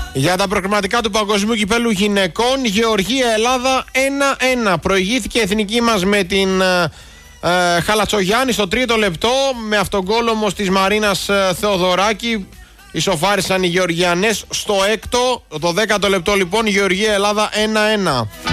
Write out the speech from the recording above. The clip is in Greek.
Για τα προκριματικά του Παγκοσμίου Κυπέλλου Γυναικών, Γεωργία-Ελλάδα 1-1. Προηγήθηκε η εθνική μας με την Χαλατσογιάννη στο τρίτο λεπτό. Με αυτογκόλ όμως της Μαρίνας Θεοδωράκη ισοφάρισαν οι Γεωργιανές στο έκτο. Το 10ο λεπτό λοιπόν Γεωργία-Ελλάδα 1-1.